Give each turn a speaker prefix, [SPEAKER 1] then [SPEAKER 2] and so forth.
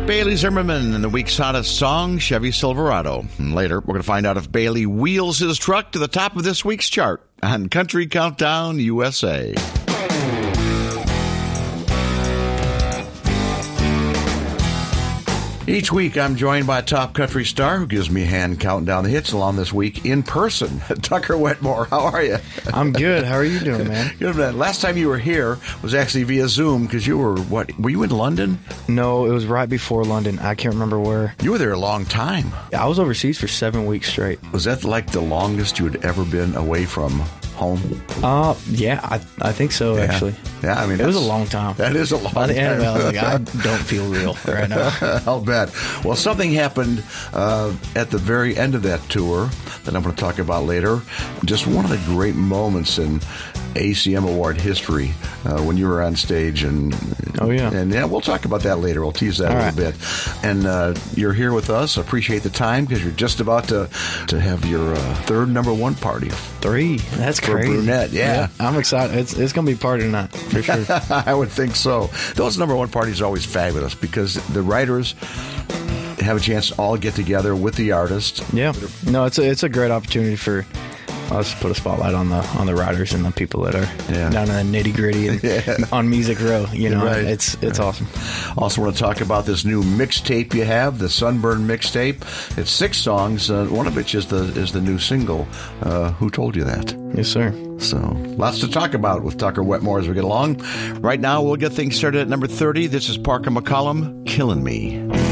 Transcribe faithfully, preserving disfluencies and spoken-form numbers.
[SPEAKER 1] Bailey Zimmerman and the week's hottest song, Chevy Silverado. And later, we're going to find out if Bailey wheels his truck to the top of this week's chart on Country Countdown U S A. Each week, I'm joined by a top country star who gives me a hand counting down the hits along this week in person. Tucker Wetmore, how are you?
[SPEAKER 2] I'm good. How are you doing, man?
[SPEAKER 1] Good, man. Last time you were here was actually via Zoom because you were, what, were you in London?
[SPEAKER 2] No, it was right before London. I can't remember where.
[SPEAKER 1] You were there a long time.
[SPEAKER 2] I was overseas for seven weeks straight.
[SPEAKER 1] Was that like the longest you had ever been away from home?
[SPEAKER 2] Uh, yeah, I I think so,
[SPEAKER 1] yeah.
[SPEAKER 2] actually.
[SPEAKER 1] Yeah, I mean,
[SPEAKER 2] it was a long time.
[SPEAKER 1] That is a long time.
[SPEAKER 2] By the end of it, I was like, I don't feel real right now.
[SPEAKER 1] I'll bet. Well, something happened uh, at the very end of that tour that I'm going to talk about later. Just one of the great moments in A C M Award history uh, when you were on stage. And
[SPEAKER 2] oh, yeah.
[SPEAKER 1] And yeah, we'll talk about that later. We'll tease that
[SPEAKER 2] All
[SPEAKER 1] a
[SPEAKER 2] right.
[SPEAKER 1] little bit. And uh, you're here with us. Appreciate the time because you're just about to, to have your uh, third number one party.
[SPEAKER 2] Three. That's
[SPEAKER 1] for
[SPEAKER 2] crazy.
[SPEAKER 1] Brunette, yeah.
[SPEAKER 2] yeah. I'm excited. It's it's going to be a party tonight, for sure.
[SPEAKER 1] I would think so. Those number one parties are always fabulous because the writers have a chance to all get together with the artist.
[SPEAKER 2] Yeah. No, it's a, it's a great opportunity for us to put a spotlight on the on the writers and the people that are
[SPEAKER 1] yeah.
[SPEAKER 2] down in the nitty gritty and
[SPEAKER 1] yeah.
[SPEAKER 2] on Music Row. You know,
[SPEAKER 1] right.
[SPEAKER 2] it's it's
[SPEAKER 1] right.
[SPEAKER 2] awesome.
[SPEAKER 1] Also, want to talk about this new mixtape you have, the Sunburn mixtape. It's six songs. Uh, one of which is the is the new single. Uh, who told you that?
[SPEAKER 2] Yes, sir.
[SPEAKER 1] So, lots to talk about with Tucker Wetmore as we get along. Right now, we'll get things started at number thirty. This is Parker McCollum, Killing Me.